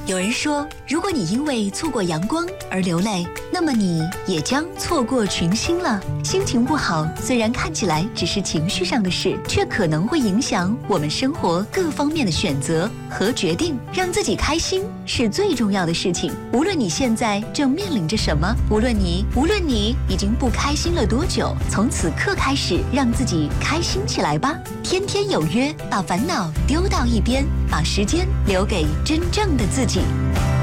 有人说，如果你因为错过阳光而流泪，那么你也将错过群星了。心情不好，虽然看起来只是情绪上的事，却可能会影响我们生活各方面的选择和决定。让自己开心是最重要的事情。无论你现在正面临着什么，无论你已经不开心了多久，从此刻开始，让自己开心起来吧。天天有约，把烦恼丢到一边，把时间留给真正的自己。